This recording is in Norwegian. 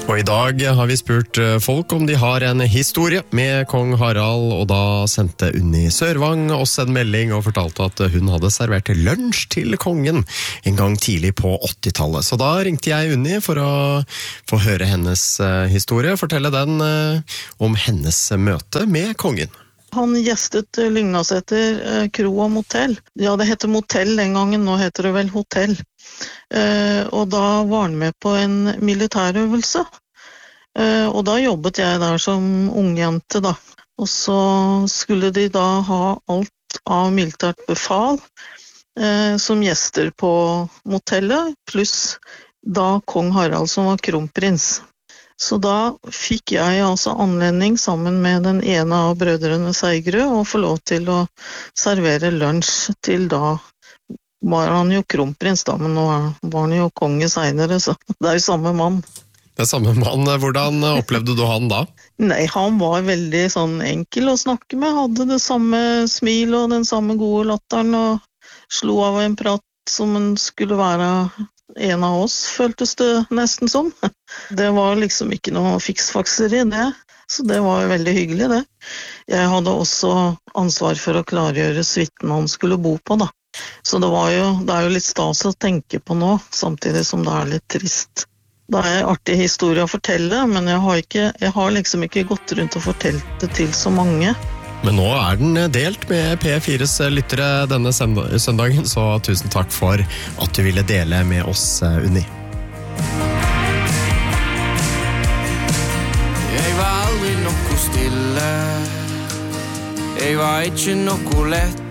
Og I dag har vi spurt folk om de har en historie med kong Harald, og da sendte Unni Sørvang oss en melding og fortalte at hun hadde servert lunsj til kongen en gang tidlig på 80-tallet. Så da ringte jeg Unni for å få høre hennes historie, fortelle den om hennes møte med kongen. Han gjestet Lygnaseter kro og motell. Ja, det heter motell den gangen, nå heter det vel hotell. Og da var han med på en militærøvelse. Og da jobbet jeg der som ungjente da. Og så skulle de da ha alt av militært befal som gjester på motellet, pluss da kong Harald som var kronprins. Så da fikk jeg altså anledning sammen med den ene av brødrene Seigrød å få lov til å servere lunsj til da var han jo kronprins da, men nå var han jo konge senere, så det er jo samme mann. Det er samme mann. Hvordan opplevde du han da? Nei, han var veldig sånn enkel å snakke med, hadde det samme smil og den samme gode latteren og slo av en prat som en skulle være en av oss, føltes det nesten som. Det var liksom ikke noe fiksfakser I det, så det var veldig hyggelig det. Jeg hadde også ansvar for å klargjøre suiten han skulle bo på da. Så det er jo litt stas å tenke på nå, samtidig som det litt trist. Det en artig historie å fortelle, men jeg har liksom ikke gått rundt og fortalt det til så mange. Men nå den delt med P4s lyttere denne søndagen, så tusen takk for at du ville dele med oss, Unni. Jeg var aldri noe stille. Jeg var ikke noe lett.